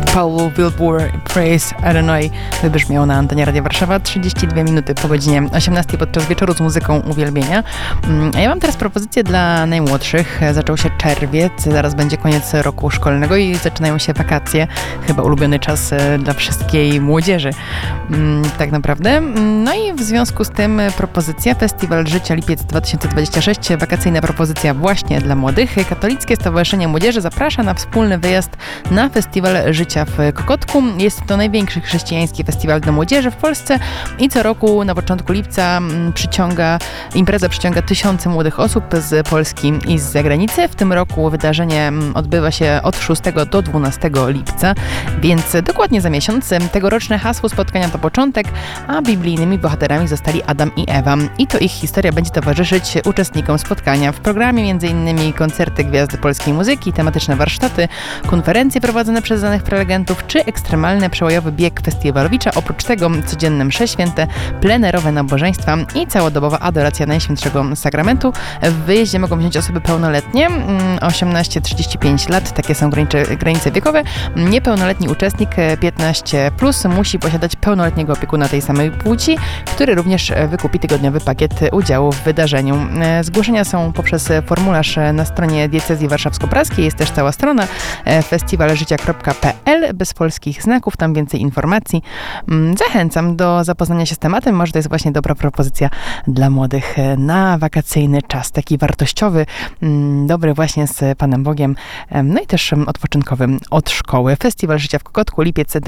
Paul Wilbur Praise Illinois wybrzmiał na antenie Radia Warszawa. 32 minuty po godzinie 18 podczas wieczoru z muzyką uwielbienia. A ja mam teraz propozycję dla najmłodszych. Zaczął się czerwiec, zaraz będzie koniec roku szkolnego i zaczynają się wakacje. Chyba ulubiony czas dla wszystkiej młodzieży. Tak naprawdę. No i w związku z tym propozycja Festiwal Życia Lipiec 2026. Wakacyjna propozycja właśnie dla młodych. Katolickie Stowarzyszenie Młodzieży zaprasza na wspólny wyjazd na Festiwal Życia w Kokotku. Jest to największy chrześcijański festiwal dla młodzieży w Polsce i co roku na początku lipca impreza przyciąga tysiące młodych osób z Polski i z zagranicy. W tym roku wydarzenie odbywa się od 6 do 12 lipca, więc dokładnie za miesiąc. Tegoroczne hasło spotkania to początek, a biblijnymi bohaterami zostali Adam i Ewa. I to ich historia będzie towarzyszyć uczestnikom spotkania. W programie m.in. koncerty gwiazdy polskiej muzyki, tematyczne warsztaty, konferencje prowadzone przez znanych prelegentów, czy ekstremalny przełajowy bieg festiwalowicza. Oprócz tego codzienne msze święte, plenerowe nabożeństwa i całodobowa adoracja Najświętszego Sakramentu. W wyjeździe mogą wziąć osoby pełnoletnie, 18-35 lat, takie są granice wiekowe. Niepełnoletni uczestnik 15+ musi posiadać pełnoletniego opiekuna tej samej płci, który również wykupi tygodniowy pakiet udziału w wydarzeniu. Zgłoszenia są poprzez formularz na stronie diecezji warszawsko-praskiej. Jest też cała strona festiwalżycia.pl bez polskich znaków, tam więcej informacji. Zachęcam do zapoznania się z tematem. Może to jest właśnie dobra propozycja dla młodych na wakacyjny czas, taki wartościowy, dobry właśnie z Panem Bogiem, no i też odpoczynkowy od szkoły. Festiwal Życia w Kokotku, lipiec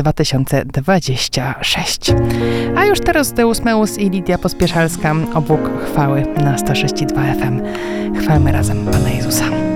2026. A już teraz Deus Meus i Lidia Pospieszalska, obłok chwały na 106,2 FM. Chwalmy razem Pana Jezusa.